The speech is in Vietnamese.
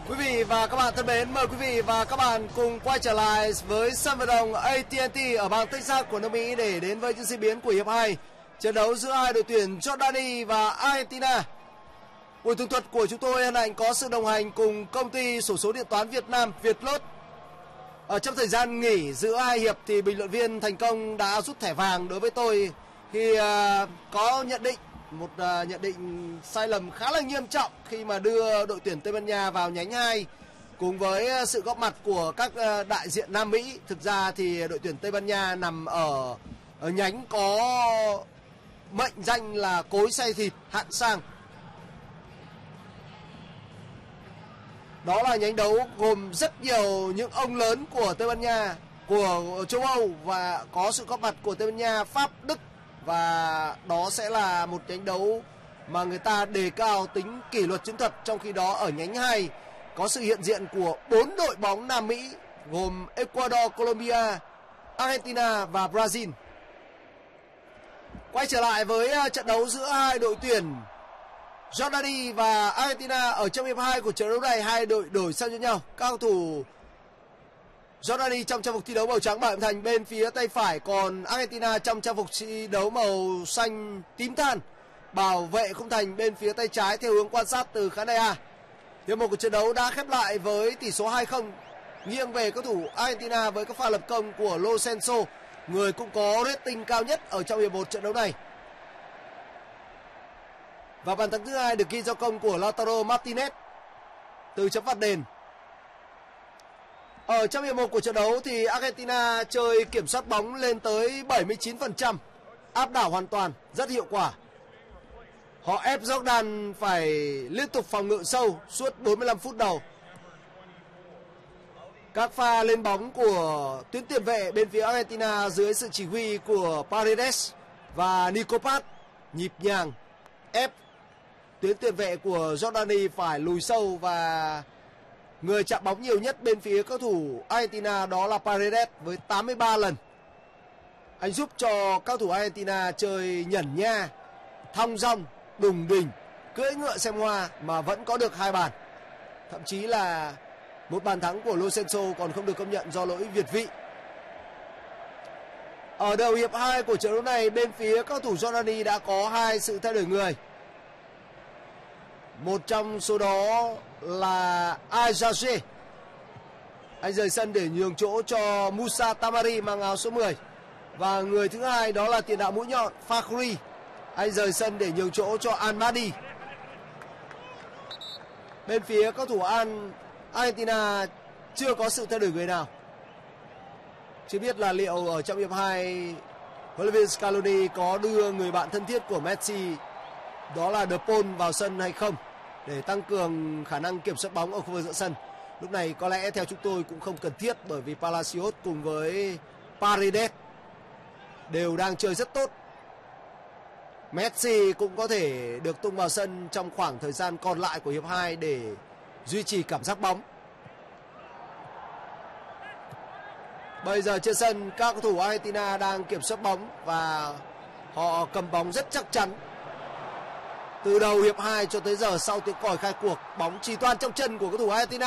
Quý vị và các bạn thân mến, mời quý vị và các bạn cùng quay trở lại với sân vận động AT&T ở bang Texas của nước Mỹ để đến với những diễn biến của hiệp 2 trận đấu giữa hai đội tuyển Jordani và Argentina. Buổi tường thuật của chúng tôi hân hạnh có sự đồng hành cùng công ty xổ số điện toán Việt Nam Vietlott. Ở trong thời gian nghỉ giữa hai hiệp thì bình luận viên Thành Công đã rút thẻ vàng đối với tôi khi có một nhận định sai lầm khá là nghiêm trọng khi mà đưa đội tuyển Tây Ban Nha vào nhánh 2 cùng với sự góp mặt của các đại diện Nam Mỹ. Thực ra thì đội tuyển Tây Ban Nha nằm ở nhánh có mệnh danh là cối xay thịt hạng sang. Đó là nhánh đấu gồm rất nhiều những ông lớn của Tây Ban Nha, của châu Âu và có sự góp mặt của Tây Ban Nha, Pháp, Đức. Và đó sẽ là một nhánh đấu mà người ta đề cao tính kỷ luật chiến thuật. Trong khi đó ở nhánh 2 có sự hiện diện của 4 đội bóng Nam Mỹ gồm Ecuador, Colombia, Argentina và Brazil. Quay trở lại với trận đấu giữa hai đội tuyển Jordani và Argentina. Ở trong hiệp 2 của trận đấu này, hai đội đổi sang cho nhau. Các cầu thủ Jordani trong trang phục thi đấu màu trắng bảo hiểm thành bên phía tay phải, còn Argentina trong trang phục thi đấu màu xanh tím than bảo vệ khung thành bên phía tay trái theo hướng quan sát từ khán đài A. Hiệp 1 của trận đấu đã khép lại với tỷ số 2-0 nghiêng về các thủ Argentina với các pha lập công của Lo Celso, người cũng có rating cao nhất ở trong hiệp 1 trận đấu này. Và bàn thắng thứ hai được ghi do công của Lautaro Martinez từ chấm phạt đền. Ở trong hiệp 1 của trận đấu thì Argentina chơi kiểm soát bóng lên tới 79%, áp đảo hoàn toàn, rất hiệu quả. Họ ép Jordan phải liên tục phòng ngự sâu suốt 45 phút đầu. Các pha lên bóng của tuyến tiền vệ bên phía Argentina dưới sự chỉ huy của Paredes và Nico Paz nhịp nhàng ép tuyến tiền vệ của Jordani phải lùi sâu, và người chạm bóng nhiều nhất bên phía các thủ Argentina đó là Paredes với 83 lần. Anh giúp cho các thủ Argentina chơi nhẩn nha, thong dong, đùng đỉnh, cưỡi ngựa xem hoa mà vẫn có được 2 bàn. Thậm chí là một bàn thắng của Lo Celso còn không được công nhận do lỗi việt vị. Ở đầu hiệp 2 của trận đấu này, bên phía các thủ Jordani đã có 2 sự thay đổi người. Một trong số đó là Ajaje. Anh rời sân để nhường chỗ cho Musa Tamari mang áo số 10. Và người thứ hai đó là tiền đạo mũi nhọn Fakhri. Anh rời sân để nhường chỗ cho Al-Mahdi. Bên phía các thủ Argentina chưa có sự thay đổi người nào. Chưa biết là liệu ở trong hiệp 2 huấn luyện viên Scaloni có đưa người bạn thân thiết của Messi đó là De Paul vào sân hay không để tăng cường khả năng kiểm soát bóng ở khu vực giữa sân. Lúc này có lẽ theo chúng tôi cũng không cần thiết, bởi vì Palacios cùng với Paredes đều đang chơi rất tốt. Messi cũng có thể được tung vào sân trong khoảng thời gian còn lại của hiệp 2 để duy trì cảm giác bóng. Bây giờ trên sân các cầu thủ Argentina đang kiểm soát bóng và họ cầm bóng rất chắc chắn. Từ đầu hiệp 2 cho tới giờ sau tiếng còi khai cuộc, bóng chỉ toàn trong chân của cầu thủ Argentina.